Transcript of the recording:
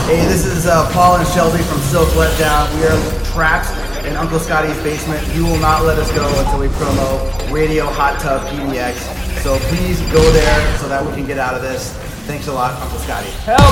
Hey, this is Paul and Shelby from Silk Letdown. We are trapped in Uncle Scotty's basement. He will not let us go until we promo Radio Hot Tub PDX. So please go there so that we can get out of this. Thanks a lot, Uncle Scotty.